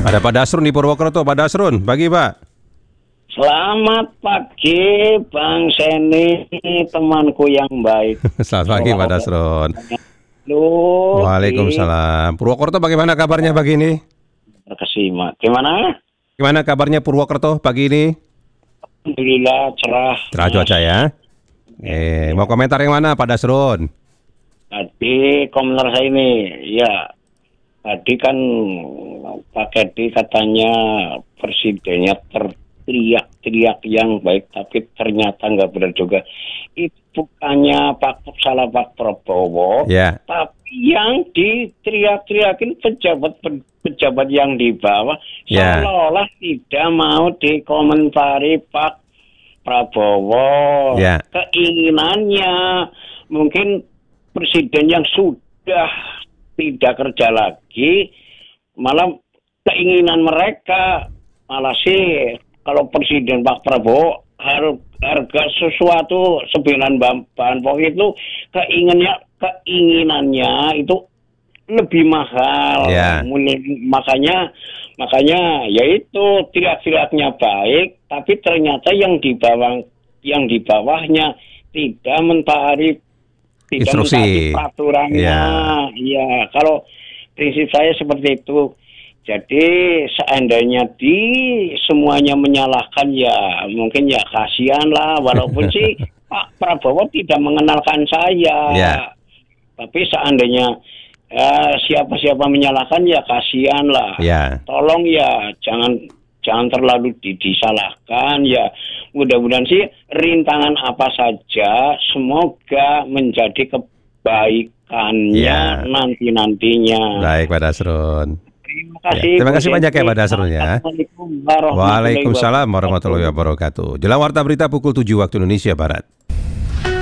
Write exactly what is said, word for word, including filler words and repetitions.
Ada Pak Dasrun di Purwokerto. Pak Dasrun, pagi Pak. Selamat pagi Bang Seni, temanku yang baik. Selamat pagi Pak Dasrun. Loh, Waalaikumsalam. Purwokerto bagaimana kabarnya pagi ini? Terkesima. Gimana? Gimana kabarnya Purwokerto pagi ini? Alhamdulillah cerah. Cerah cuaca ya. Eh, mau komentar yang mana Pak Dasrun? Tadi komentar saya ini, ya tadi kan Pak Kedi katanya presidennya terteriak-teriak yang baik, tapi ternyata nggak benar juga. Itu bukannya Pak salah Pak Prabowo, ya. Tapi yang diteriak-teriakin pejabat-pejabat yang di bawah, ya. Seolah-olah tidak mau dikomentari Pak Prabowo. ya. Keinginannya mungkin presiden yang sudah tidak kerja lagi, malah keinginan mereka malah sih kalau presiden Pak Prabowo harus harga sesuatu sembilan bahan pokok itu keinginannya keinginannya itu lebih mahal. Ya. Makanya makanya yaitu teriak-teriaknya baik, tapi ternyata yang di bawah yang di bawahnya tidak mentaati tidak instruksi peraturannya. Iya, kalau prinsip saya seperti itu. Jadi seandainya di semuanya menyalahkan ya mungkin ya kasihan lah, walaupun sih Pak Prabowo tidak mengenalkan saya. Ya. Tapi seandainya ya, siapa-siapa menyalahkan ya kasihan lah. Ya. Tolong ya jangan jangan terlalu disalahkan ya. Mudah-mudahan sih rintangan apa saja semoga menjadi kebaikannya ya. nanti-nantinya. Baik Pak Dasrun. Terima kasih. Ya, terima kasih banyak ya Pak Dasrun ya. Assalamualaikum warahmatullahi Waalaikumsalam warahmatullahi wabarakatuh. Jelang warta berita pukul tujuh waktu Indonesia Barat.